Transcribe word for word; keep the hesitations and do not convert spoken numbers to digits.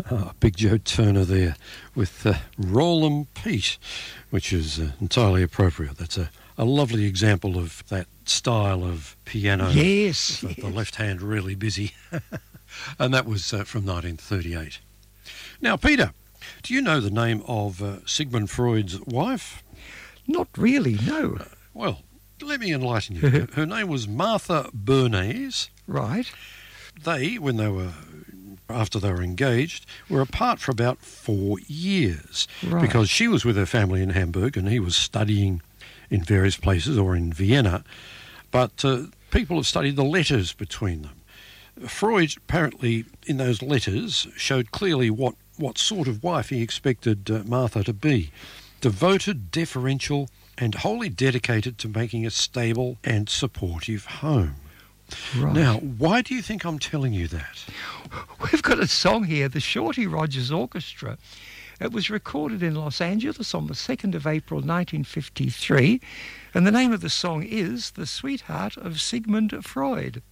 Oh, Big Joe Turner there with uh, Roll 'em Pete, which is uh, entirely appropriate. That's a, a lovely example of that style of piano. Yes, The, yes. the left hand really busy. And that was uh, from nineteen thirty-eight. Now, Peter, do you know the name of uh, Sigmund Freud's wife? Not really, no. Uh, well, let me enlighten you. Her name was Martha Bernays. Right. They, when they were, after they were engaged, were apart for about four years Right. because she was with her family in Hamburg and he was studying in various places or in Vienna. But uh, people have studied the letters between them. Freud apparently, in those letters, showed clearly what, what sort of wife he expected uh, Martha to be. Devoted, deferential, and wholly dedicated to making a stable and supportive home. Right. Now, why do you think I'm telling you that? We've got a song here, the Shorty Rogers Orchestra. It was recorded in Los Angeles on the second of April nineteen fifty-three, and the name of the song is The Sweetheart of Sigmund Freud.